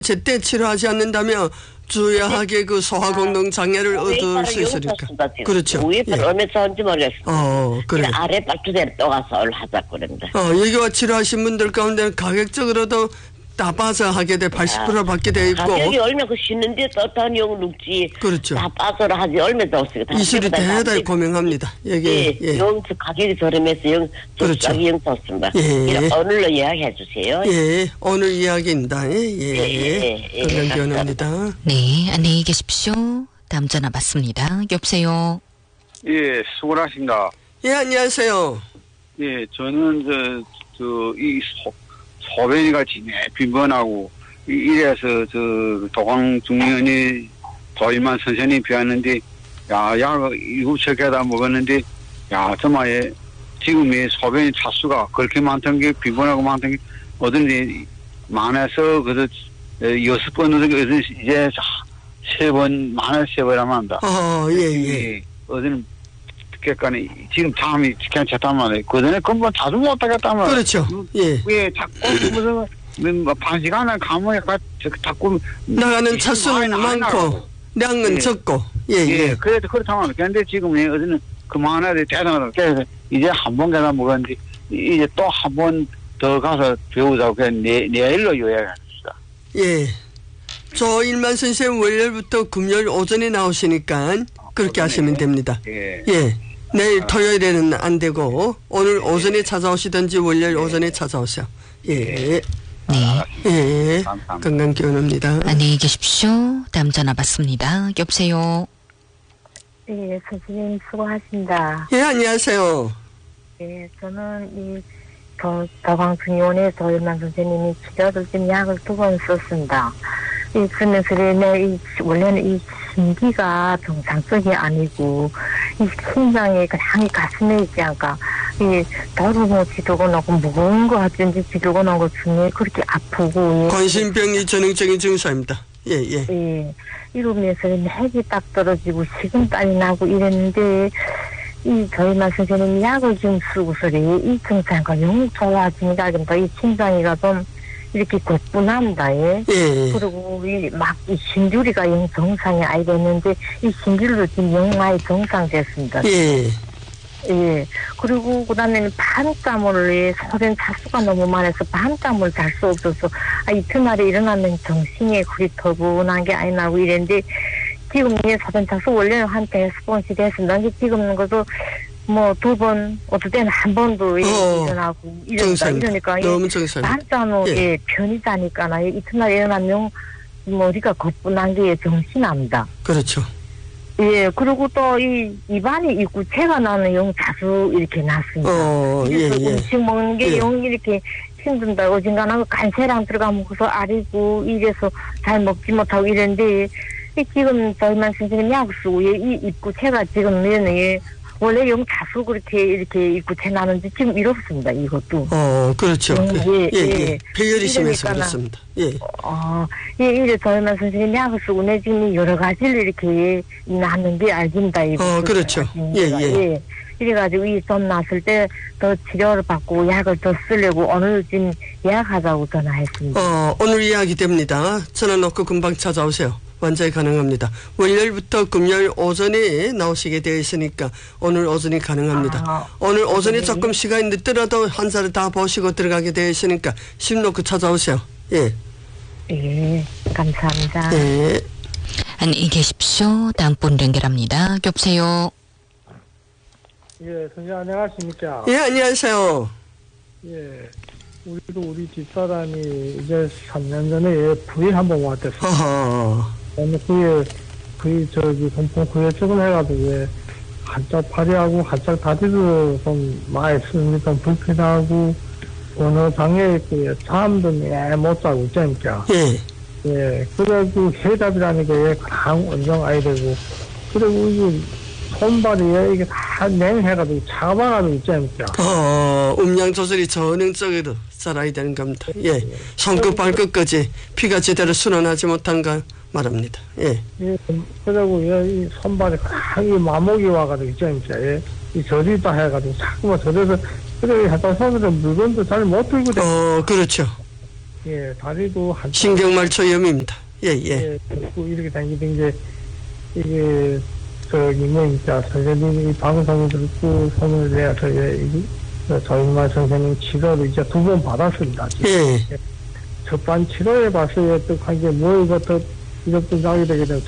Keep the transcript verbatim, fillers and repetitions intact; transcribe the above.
제때 치료하지 않는다면 주야하게 그 소화功能 장애를 얻을 수 있으니까. 그렇죠. 위에 발 예. 얼마 차인지 모르겠어. 어, 그래. 아래 발주대로 또 가서 얼 하자고 그랬는데. 어, 여기 와 치료하신 분들 가운데 가격적으로도 나빠서 하게 돼 팔십 퍼센트 받게 돼 있고. 가격이 얼마 그 쉬는데 떴다는 용 눕지. 그렇죠. 나빠서 하지 얼마 더 없어요. 이술이 대단히 고명합니다. 여기. 예, 예. 영 가격이 저렴해서 영 그렇죠. 영 좋습니다. 예. 오늘로 예약해 주세요. 예, 오늘 이야기입니다. 예, 예. 예, 예, 예. 건강기원입니다. 네, 안녕히 계십시오. 다음 전화 받습니다. 여보세요. 예, 수고하십니다. 예, 안녕하세요. 예, 저는 저, 저, 이 소, 소변이 같이 빈번하고, 이- 이래서 저, 도광중년이 조일만 선생님이 비왔는데, 야, 약을 일곱 척에다 먹었는데, 야, 정말, 지금 이 소변이 차수가 그렇게 많던 게, 빈번하고 많던 게, 어딘지 많아서, 그래서, 어, 여섯 번, 어딘 이제 세 번, 많아서 세 번 하면 한다. 어, 예, 예. 예, 어제는 그러니까 지금 다음이 괜찮단 말이에요. 그전에根本자주 못 하겠단 말이에요. 그렇죠. 예. 왜 자꾸 무슨 뭐 반 시간을 가면 자꾸 나가는 차수는 많고, 량은 예. 적고, 예, 예, 예. 그래도 그렇다면 그런데 지금 어제는 그만하되 대단하다. 그래서 이제 한 번 가다 먹었는데 이제 또 한 번 더 가서 배우자고 그냥 내 내일로 요약합시다. 예. 저 일만 선생님 월요일부터 금요일 오전에 나오시니까 그렇게 하시면 됩니다. 예. 예. 내일 토요일에는 안 되고 오늘 오전에 찾아오시든지 월요일 오전에 찾아오세요. 예. 네, 예. 감사합니다. 건강기원입니다. 안녕히 계십시오. 다음 전화 받습니다. 여보세요. 예, 선생님 수고하십니다. 예, 안녕하세요. 예, 저는 이 더, 더광중의원에서 일만 선생님이 치료를 좀 약을 두 번 썼습니다. 이 쓰면서 내 이, 원래는 이 심기가 정상적이 아니고, 이 심장이 그냥 이 가슴에 있지 않까, 이 더러운 지도고 나고 무거운 거 하든지 지도고 나고 중에 그렇게 아프고. 예. 관심병이 전형적인 증상입니다. 예, 예. 예, 이러면서 핵이 딱 떨어지고 식은땀이 나고 이랬는데, 이 저희만 선생님이 약을 좀 쓰고서리 이 증상과 영 좋아지니까 이 심장이가 좀 이렇게 곧분합니다. 예. 예. 그리고 이 막 이 심줄이가 영 정상이 아니겠는데 이 심줄도 지금 영 많이 정상됐습니다. 예. 예. 그리고 그다음에는 밤잠을 예, 소변 차수가 너무 많아서 밤잠을 잘 수 없어서 아 이튿날에 일어나면 정신이 그리 터분한 게 아니 나고 이랬는데 지금 이 소변 차수 원래는 한 대여섯 번씩 됐습니다. 근데 지금 것도 뭐 두 번, 어떨 때는 한 번도 예, 어, 일어나고 이러니까 정상. 이러니까 너무 정상. 밤잠은 예. 예, 편히 자니까 이튿날 일어나면 머리가 거뿐한 게 정신납니다. 그렇죠. 예, 그리고 또 이 입안에 이 구체가 나는 영 자주 이렇게 났습니다. 어, 예, 그래서 예. 음식 먹는 게 예. 영 이렇게 힘든다. 어딘가는 간세랑 들어가면 그서 아리고 이래서 잘 먹지 못하고 이랬는데 이 지금 저희만 선생님 약 쓰고 예, 이 입구체가 지금 예, 원래 영 자주 그렇게 이렇게 입구체 나는데 지금 이렇습니다. 이것도. 어, 그렇죠. 음, 예, 예, 예. 예. 폐혈이 심해서 이러니까는- 그렇습니다. 예. 어, 예, 이래 저희만 선생님 약을 쓰고 내 지금 여러 가지를 이렇게 났는데 알긴다. 이거. 어, 그렇죠. 예, 예. 이래가지고 이 좀 났을 때 더 치료를 받고 약을 더 쓰려고 오늘 지금 예약하자고 전화했습니다. 어, 오늘 이야기 됩니다. 전화 놓고 금방 찾아오세요. 완전히 가능합니다. 월요일부터 금요일 오전에 나오시게 되어 있으니까 오늘 오전이 가능합니다. 아, 오늘 오전에 네. 조금 시간이 늦더라도 환자를 다 보시고 들어가게 되어 있으니까 심 놓고 찾아오세요. 예. 예, 감사합니다. 예. 안녕히 계십시오. 다음 분 연결합니다. 여보세요. 예, 선생님 안녕하십니까? 예, 안녕하세요. 예, 우리도 우리 집사람이 이제 삼 년 전에 부에 한번 왔댔어. 허허. 오늘 부에, 부에 저기 공포 구해적을 해가지고 왜 한짝 발이하고 한짝 다리도 좀 많이 쓰니까 불편하고 어느 장애 있고 잠도 못 자고 있자니까. 예. 예, 그래도 해답이라니까 예, 그냥 원정 아야 되고 그리고 이게 손발이 예, 이게 다 냉해가지고 차가워가지고 있자니까. 어, 음량 조절이 전형적으로 살아야 되는 겁니다. 예. 손끝 발끝까지 피가 제대로 순환하지 못한 걸 말합니다. 예. 예, 그리고 예, 이 손발이 그냥 이 마목이 와가지고 있자니까. 예, 이 저리다 해가지고 자꾸만 저려서 그래 하다 손으로 물건도 잘 못 들고 돼. 어, 그렇죠. 예, 다리도 한쪽 신경말초염입니다. 예, 예. 예, 자꾸 이렇게 다니던 게 이게 저기 뭐니까 선생님이 방송을 듣고 손을 내서 예, 이 조윤만 선생님 치료를 이제 두 번 받았습니다. 예. 첫번 치료해 봤어요. 어떡한 게 뭐 이것도 이것도 나게 되게 되면